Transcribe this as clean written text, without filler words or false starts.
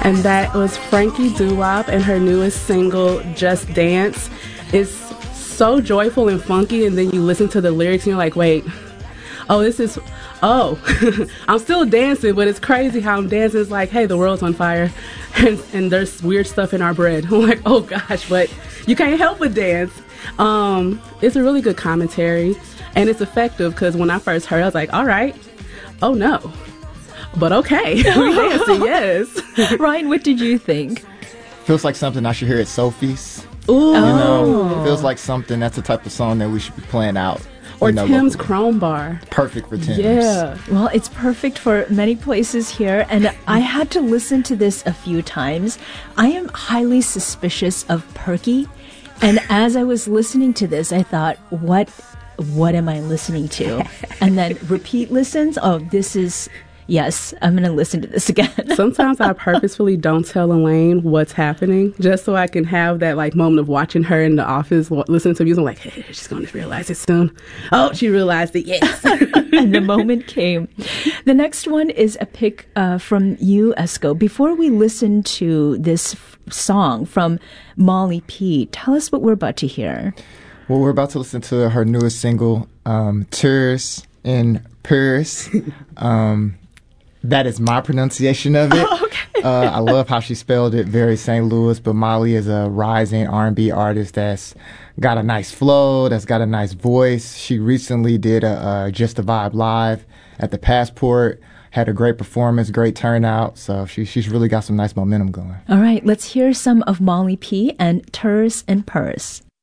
And that was Frankie Doo-Wop and her newest single, Just Dance. It's so joyful and funky, and then you listen to the lyrics and you're like, wait, I'm still dancing, but it's crazy how I'm dancing. It's like, hey, the world's on fire, and there's weird stuff in our bread. I'm like, oh gosh, but you can't help but dance. It's a really good commentary, and it's effective, because when I first heard it, I was like, all right, oh no. But okay, we're dancing, yes. Ryan, what did you think? Feels like something I should hear at Sophie's. Ooh. You know, feels like something that's the type of song that we should be playing out. Or Tim's locally. Chrome Bar. Perfect for Tim's. Yeah. Well, it's perfect for many places here, and I had to listen to this a few times. I am highly suspicious of Perky, and as I was listening to this, I thought, what am I listening to? And then repeat listens. Oh, this is... Yes, I'm going to listen to this again. Sometimes I purposefully don't tell Elaine what's happening, just so I can have that like moment of watching her in the office, listening to music. I'm like, hey, she's going to realize it soon. Oh, she realized it, yes. And the moment came. The next one is a pick from you, Esco. Before we listen to this song from Molly P, tell us what we're about to hear. Well, we're about to listen to her newest single, Tours in Paris. That is my pronunciation of it. Oh, okay. I love how she spelled it, very St. Louis, but Molly is a rising R&B artist that's got a nice flow, that's got a nice voice. She recently did a Just a Vibe live at the Passport, had a great performance, great turnout, so she's really got some nice momentum going. All right, let's hear some of Molly P and Tours in Paris.